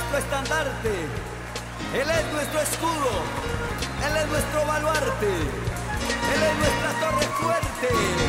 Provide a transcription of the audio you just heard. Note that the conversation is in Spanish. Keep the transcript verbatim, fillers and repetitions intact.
nuestro estandarte, Él es nuestro escudo, Él es nuestro baluarte, Él es nuestra torre fuerte.